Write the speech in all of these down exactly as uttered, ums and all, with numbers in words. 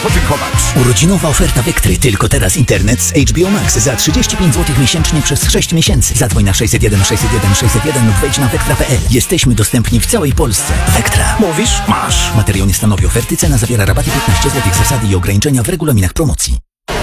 Podziękować. Urodzinowa oferta Vectry. Tylko teraz internet z H B O Max za trzydzieści pięć złotych miesięcznie przez sześć miesięcy. Zadzwoń na sześćset jeden sześćset jeden sześćset jeden lub wejdź na vectra kropka p l. Jesteśmy dostępni w całej Polsce. Vectra. Mówisz? Masz. Materiał nie stanowi oferty. Cena zawiera rabaty piętnaście złotych. Zasady i ograniczenia w regulaminach promocji.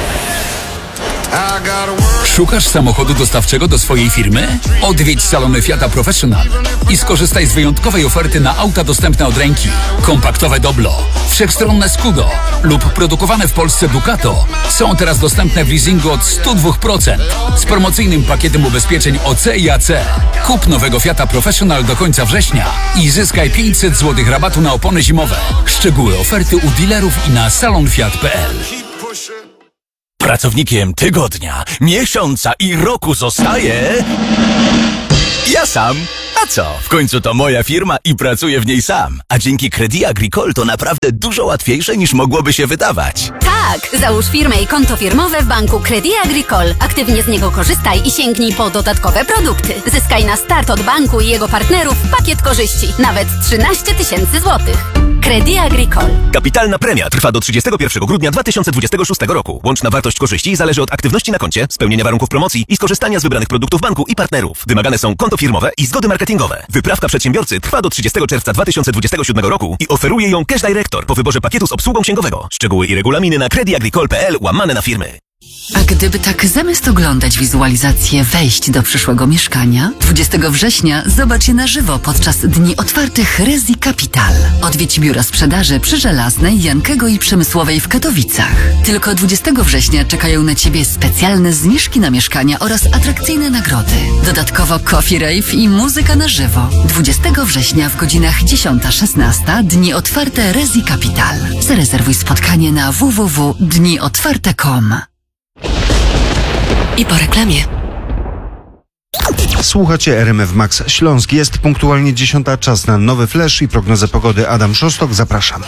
Szukasz samochodu dostawczego do swojej firmy? Odwiedź salony Fiata Professional i skorzystaj z wyjątkowej oferty na auta dostępne od ręki. Kompaktowe Doblo, wszechstronne Scudo lub produkowane w Polsce Ducato są teraz dostępne w leasingu od sto dwa procent z promocyjnym pakietem ubezpieczeń O C i A C. Kup nowego Fiata Professional do końca września i zyskaj pięćset złotych rabatu na opony zimowe. Szczegóły oferty u dealerów i na salonfiat kropka p l. Pracownikiem tygodnia, miesiąca i roku zostaje... ja sam. A co? W końcu to moja firma i pracuję w niej sam. A dzięki Crédit Agricole to naprawdę dużo łatwiejsze niż mogłoby się wydawać. Tak! Załóż firmę i konto firmowe w banku Crédit Agricole. Aktywnie z niego korzystaj i sięgnij po dodatkowe produkty. Zyskaj na start od banku i jego partnerów pakiet korzyści. Nawet trzynaście tysięcy złotych. Crédit Agricole. Kapitalna premia trwa do trzydziestego pierwszego grudnia dwa tysiące dwudziestego szóstego roku. Łączna wartość korzyści zależy od aktywności na koncie, spełnienia warunków promocji i skorzystania z wybranych produktów banku i partnerów. Wymagane są konto firmowe i zgody marketingowe. Wyprawka przedsiębiorcy trwa do trzydziestego czerwca dwa tysiące dwudziestego siódmego roku i oferuje ją Cash Director po wyborze pakietu z obsługą księgowego. Szczegóły i regulaminy na creditagricole kropka p l łamane na firmy. A gdyby tak zamiast oglądać wizualizację wejść do przyszłego mieszkania, dwudziestego września zobacz je na żywo podczas Dni Otwartych Resi Capital. Odwiedź biura sprzedaży przy Żelaznej, Jankego i Przemysłowej w Katowicach. Tylko dwudziestego września czekają na Ciebie specjalne zniżki na mieszkania oraz atrakcyjne nagrody. Dodatkowo coffee rave i muzyka na żywo. dwudziestego września w godzinach dziesiąta szesnasta Dni Otwarte Resi Capital. Zarezerwuj spotkanie na w w w kropka dni otwarte kropka com. I po reklamie. Słuchacie R M F Max Śląsk. Jest punktualnie dziesiąta, czas na nowy flash i prognozę pogody. Adam Szostok, zapraszam.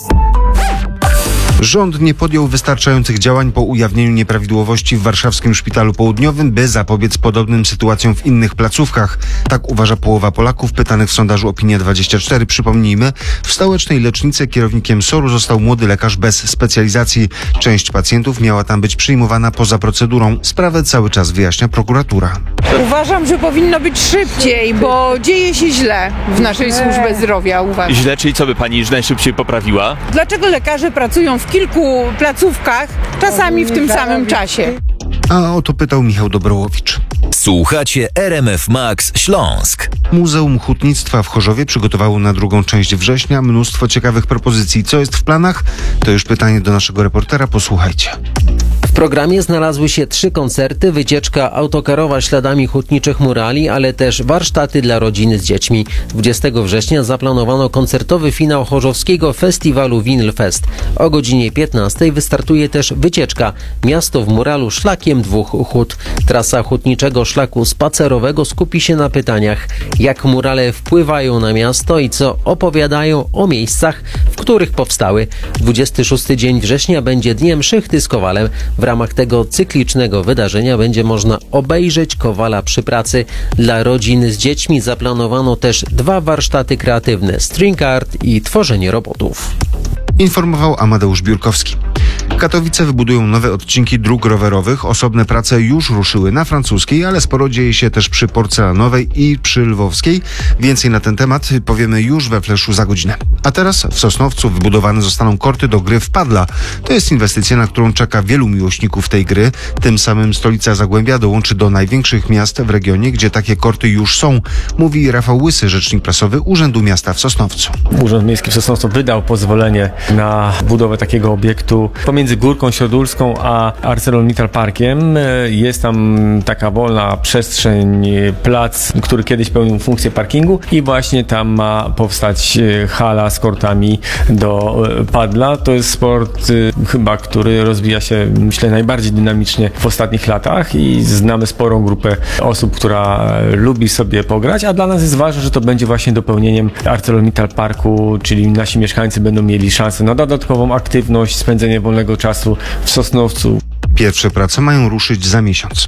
Rząd nie podjął wystarczających działań po ujawnieniu nieprawidłowości w warszawskim Szpitalu Południowym, by zapobiec podobnym sytuacjom w innych placówkach. Tak uważa połowa Polaków pytanych w sondażu Opinia dwadzieścia cztery. Przypomnijmy, w stołecznej lecznicy kierownikiem soru został młody lekarz bez specjalizacji. Część pacjentów miała tam być przyjmowana poza procedurą. Sprawę cały czas wyjaśnia prokuratura. Uważam, że powinno być szybciej, bo dzieje się źle w naszej służbie zdrowia, uważam. Źle, czyli co by pani najszybciej poprawiła? Dlaczego lekarze pracują w kilku placówkach, czasami w tym samym czasie? A o to pytał Michał Dobrołowicz. Słuchacie R M F Max Śląsk. Muzeum Hutnictwa w Chorzowie przygotowało na drugą część września mnóstwo ciekawych propozycji. Co jest w planach? To już pytanie do naszego reportera. Posłuchajcie. W programie znalazły się trzy koncerty, wycieczka autokarowa śladami hutniczych murali, ale też warsztaty dla rodziny z dziećmi. dwudziestego września zaplanowano koncertowy finał chorzowskiego festiwalu Winylfest. O godzinie piętnastej wystartuje też wycieczka Miasto w muralu szlakiem dwóch hut. Trasa hutniczego szlaku spacerowego skupi się na pytaniach, jak murale wpływają na miasto i co opowiadają o miejscach, w których powstały. dwudziesty szósty dzień września będzie dniem szychty z Kowalem. W ramach tego cyklicznego wydarzenia będzie można obejrzeć Kowala przy pracy. Dla rodzin z dziećmi zaplanowano też dwa warsztaty kreatywne, string art i tworzenie robotów. Informował Amadeusz Biurkowski. Katowice wybudują nowe odcinki dróg rowerowych. Osobne prace już ruszyły na Francuskiej, ale sporo dzieje się też przy Porcelanowej i przy Lwowskiej. Więcej na ten temat powiemy już we fleszu za godzinę. A teraz w Sosnowcu wybudowane zostaną korty do gry w padla. To jest inwestycja, na którą czeka wielu miłośników tej gry. Tym samym stolica Zagłębia dołączy do największych miast w regionie, gdzie takie korty już są, mówi Rafał Łysy, rzecznik prasowy Urzędu Miasta w Sosnowcu. Urząd Miejski w Sosnowcu wydał pozwolenie na budowę takiego obiektu pomiędzy Górką Śródulską a ArcelorMittal Parkiem. Jest tam taka wolna przestrzeń, plac, który kiedyś pełnił funkcję parkingu i właśnie tam ma powstać hala z kortami do padla. To jest sport chyba, który rozwija się, myślę, najbardziej dynamicznie w ostatnich latach i znamy sporą grupę osób, która lubi sobie pograć, a dla nas jest ważne, że to będzie właśnie dopełnieniem ArcelorMittal Parku, czyli nasi mieszkańcy będą mieli szansę na dodatkową aktywność, spędzenie wolnego czasu w Sosnowcu. Pierwsze prace mają ruszyć za miesiąc.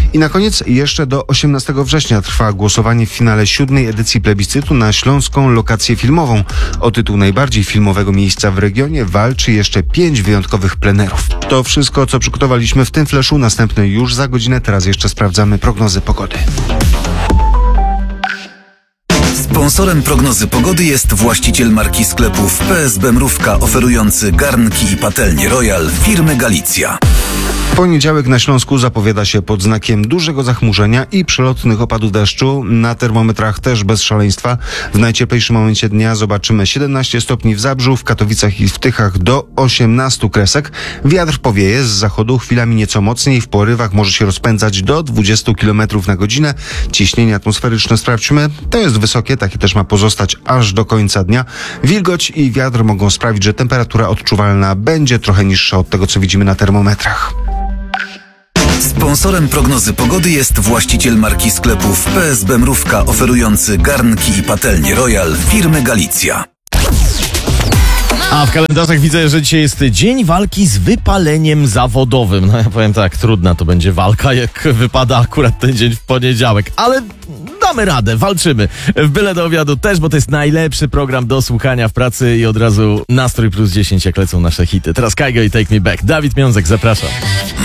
I na koniec jeszcze do osiemnastego września trwa głosowanie w finale siódmej edycji plebiscytu na śląską lokację filmową. O tytuł najbardziej filmowego miejsca w regionie walczy jeszcze pięć wyjątkowych plenerów. To wszystko, co przygotowaliśmy w tym fleszu. Następny już za godzinę. Teraz jeszcze sprawdzamy prognozy pogody. Sponsorem prognozy pogody jest właściciel marki sklepów P S B Mrówka, oferujący garnki i patelnie Royal firmy Galicja. Poniedziałek na Śląsku zapowiada się pod znakiem dużego zachmurzenia i przelotnych opadów deszczu. Na termometrach też bez szaleństwa. W najcieplejszym momencie dnia zobaczymy siedemnaście stopni w Zabrzu, w Katowicach i w Tychach do osiemnastu kresek. Wiatr powieje z zachodu, chwilami nieco mocniej, w porywach może się rozpędzać do dwudziestu kilometrów na godzinę. Ciśnienie atmosferyczne sprawdźmy. To jest wysokie, takie też ma pozostać aż do końca dnia. Wilgoć i wiatr mogą sprawić, że temperatura odczuwalna będzie trochę niższa od tego, co widzimy na termometrach. Sponsorem prognozy pogody jest właściciel marki sklepów P S B Mrówka, oferujący garnki i patelnie Royal firmy Galicja. A w kalendarzach widzę, że dzisiaj jest dzień walki z wypaleniem zawodowym. No ja powiem tak, trudna to będzie walka, jak wypada akurat ten dzień w poniedziałek, ale damy radę, walczymy. W Byle do Obiadu też, bo to jest najlepszy program do słuchania w pracy i od razu nastrój plus dziesięć, jak lecą nasze hity. Teraz Kaigo i Take Me Back. Dawid Miązek, zapraszam.